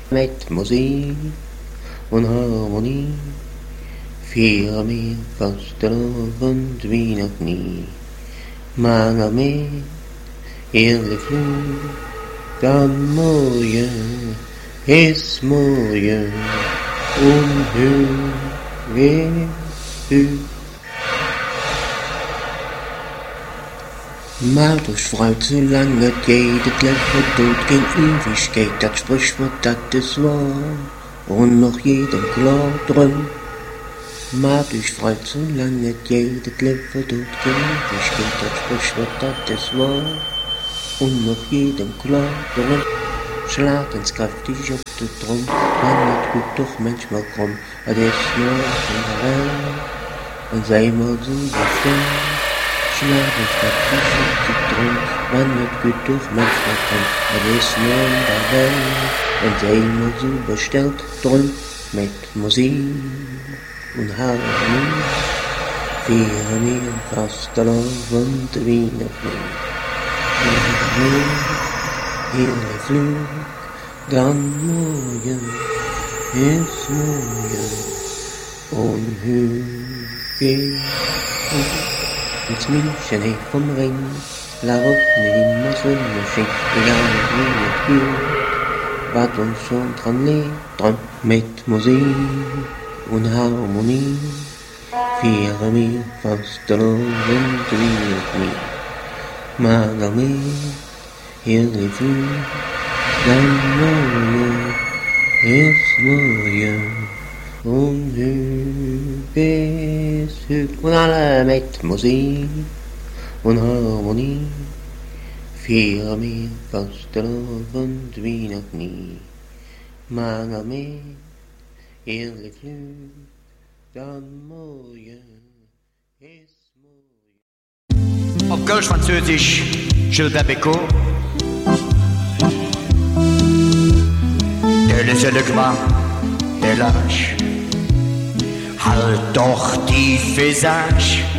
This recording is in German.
mit Musik und Harmonie feiern wir Fastenabend wie noch nie. Mange med ehrlich Flug, dann morgen ist morgen und höher Macht euch frei, solange jedes Leben tut, kein Ewigkeit, das Sprichwort, das ist wahr, und noch jedem klar drin. Macht euch frei, solange jedes Leben tut, kein Ewigkeit, das Sprichwort, das ist wahr, und noch jedem klar drin. Schlag ins kräftig auf den Drum, man wird gut doch manchmal krumm, das ist nur in der Welt, und sei mal so befreit. Schlag ins kräftig auf den Drum, man wird gut doch manchmal krumm, das ist nur in der Welt, und sei mal so bestellt drum, mit Musik und Harmonie, feiern wir Fastenabend wie noch nie. Ihre Flug, dann morgen ist morgen und Hügel ins München hey vom Ring, la Route immer Sonne schenkt, egal wie es geht, was uns schon dran liegt, dran mit Musik und Harmonie, feiern wir Fastenabend wie noch nie. Mager mehr, ihre Flug, dann morgen ist morgen und Hügel ist Hügel. Und alle mit Musik und Harmonie feiern wir Fastenabend wie noch nie. Mager mehr, ihre Flug, dann morgen ist morgen. Auf Kölsch-Französisch, Gilbert Bécaud. Der ist le Gras, der Lâche. Halt doch die Visage.